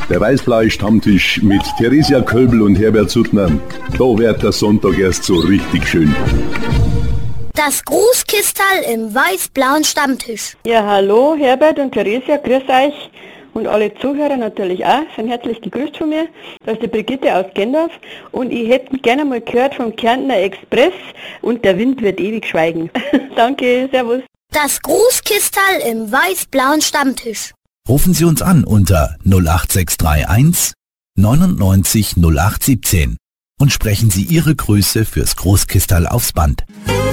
Der Weißfleisch-Stammtisch mit Theresia Kölbl und Herbert Suttner. Da wird der Sonntag erst so richtig schön. Das Großkistal im weiß-blauen Stammtisch. Ja, hallo Herbert und Theresia, grüß euch. Und alle Zuhörer natürlich auch, sind herzlich gegrüßt von mir. Das ist die Brigitte aus Gendorf. Und ich hätte gerne mal gehört vom Kärntner Express und der Wind wird ewig schweigen. Danke, servus. Das Großkistal im weiß-blauen Stammtisch. Rufen Sie uns an unter 08631 99 0817 und sprechen Sie Ihre Grüße fürs Großkistal aufs Band.